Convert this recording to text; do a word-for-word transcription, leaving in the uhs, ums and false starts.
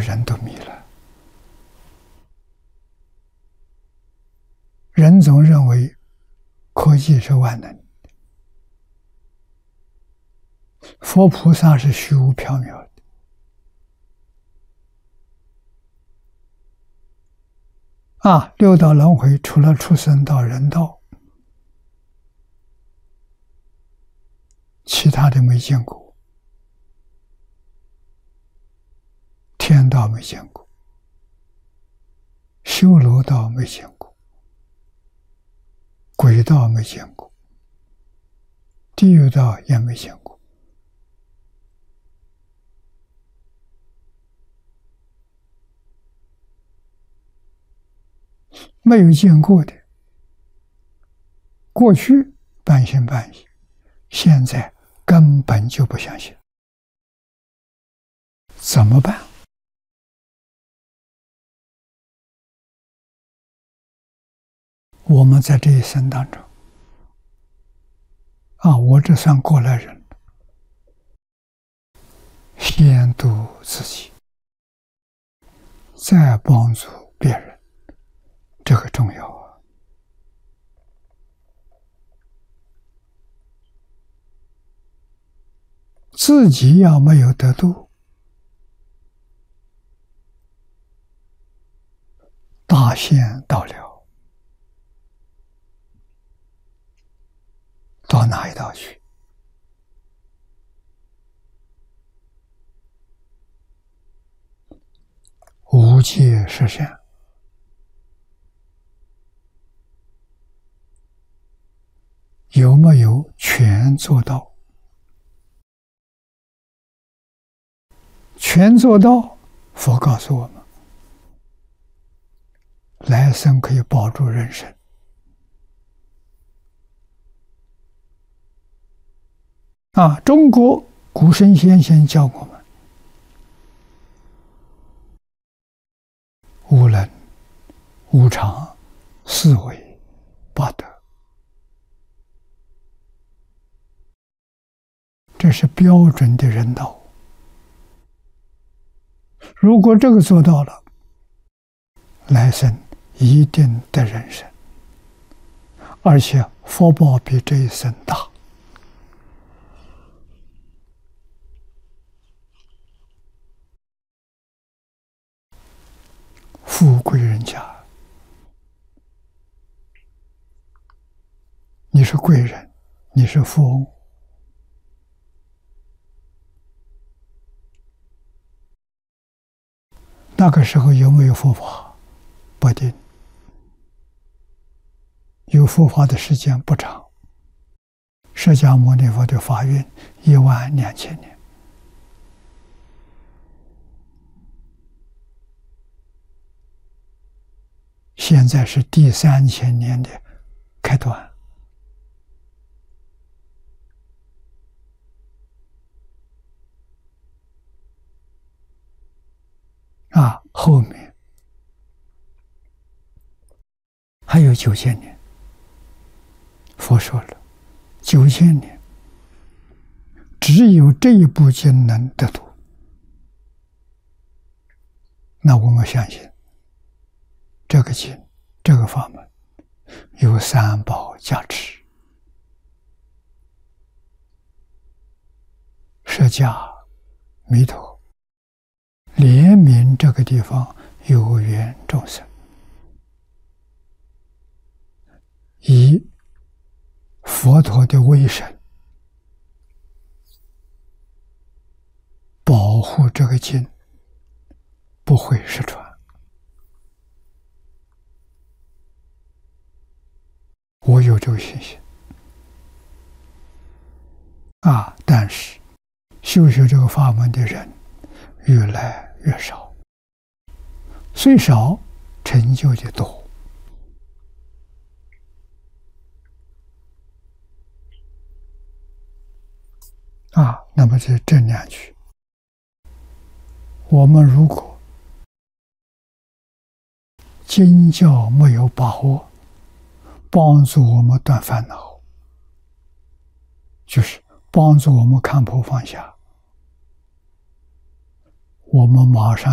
人都迷了。人总认为科技是万能，佛菩萨是虚无缥缈的。啊，六道轮回除了畜生道、人道，其他的没见过，天道没见过，修罗道没见过，鬼道没见过，地狱道也没见过。没有见过的，过去半信半疑，现在根本就不相信，怎么办？我们在这一生当中，啊，我这算过来人，先度自己，再帮助别人，这个重要啊！自己要没有得度，大限到了，到哪一道去？无界实相，有没有全做到？全做到，佛告诉我们，来生可以保住人生。啊，中国古圣先贤教我们，无能、无常、四维、八德，这是标准的人道。如果这个做到了，来生一定得人生，而且福报比这一生大。富贵人家，你是贵人，你是富翁，那个时候有没有佛法？不一定，有佛法的时间不长。释迦牟尼佛的法运一万两千年，现在是第三千年的开端。啊，后面还有九千年，佛说了，九千年只有这一部经能得度。那我们相信，这个经、这个法门有三宝加持，释迦弥陀怜悯这个地方有缘众生，以佛陀的威神保护这个经不会失传。我有这个信心啊！但是修学这个法门的人越来越少，虽少，成就的多。啊，那么这这两句，我们如果经教没有把握，帮助我们断烦恼，就是帮助我们看破放下，我们马上